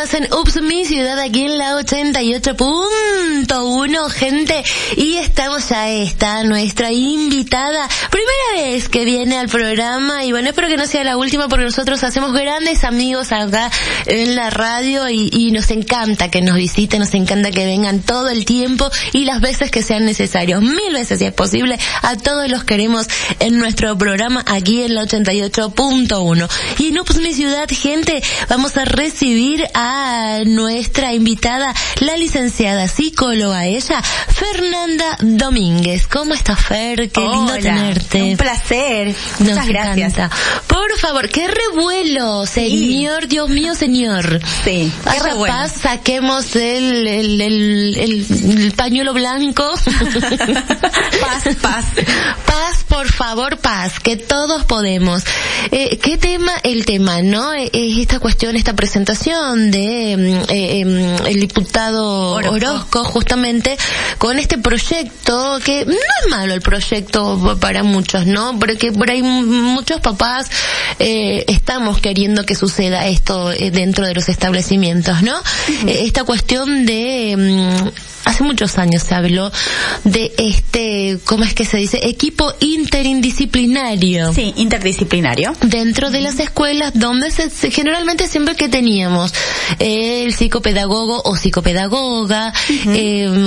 estás en Ups, mi ciudad, aquí en la 88.1, gente, y estamos ya, está nuestra invitada, primera vez que viene al programa, y bueno, espero que no sea la última, porque nosotros hacemos grandes amigos acá en la radio, y nos encanta que nos visiten, nos encanta que vengan todo el tiempo, y las veces que sean necesarios, 1000 veces si es posible, a todos los queremos en nuestro programa, aquí en la 88.1. Y en Ups, mi ciudad, gente, vamos a recibir a nuestra invitada, la licenciada psicóloga, ella, Fernanda Domínguez. ¿Cómo estás, Fer? Qué lindo tenerte. Un placer. Nos Muchas gracias. Encanta. Por favor, qué revuelo, señor, sí. Dios mío, señor. Sí, qué revuelo. Paz, saquemos el pañuelo blanco. Paz. Paz, por favor, paz, que todos podemos. ¿Qué tema? El tema, ¿no? Es esta cuestión, esta presentación de el diputado Orozco, justamente, con este proyecto, que no es malo el proyecto para muchos, ¿no? Porque por ahí muchos papás estamos queriendo que suceda esto dentro de los establecimientos, ¿no? Uh-huh. Esta cuestión de... hace muchos años se habló de ¿cómo es que se dice? Equipo interdisciplinario. Sí, interdisciplinario. Dentro de las escuelas, donde generalmente siempre que teníamos el psicopedagogo o psicopedagoga,